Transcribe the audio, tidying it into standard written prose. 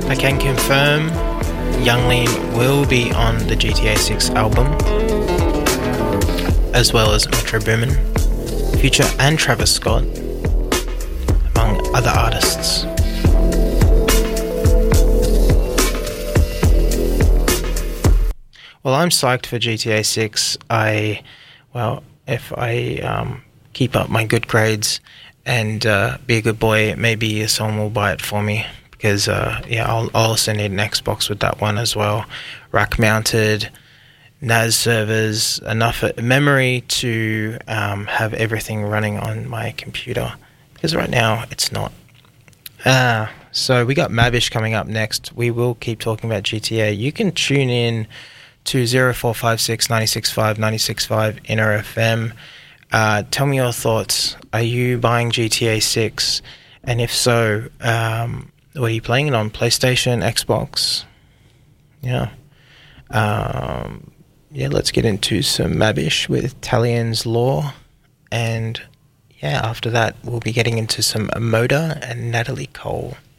I can confirm Young Lean will be on the GTA 6 album, as well as Metro Boomin, Future and Travis Scott, among other artists. Well, I'm psyched for GTA 6. If I keep up my good grades and be a good boy, maybe someone will buy it for me. Because, I'll also need an Xbox with that one as well. Rack-mounted, NAS servers, enough memory to have everything running on my computer. Because right now, it's not. So we got Mavish coming up next. We will keep talking about GTA. You can tune in to 0456 965 965 Inner FM. Tell me your thoughts. Are you buying GTA 6? And if so, what are you playing it on? PlayStation, Xbox? Yeah. Let's get into some Mavish with Talien's Law. And after that, we'll be getting into some Moda and Natalie Cole.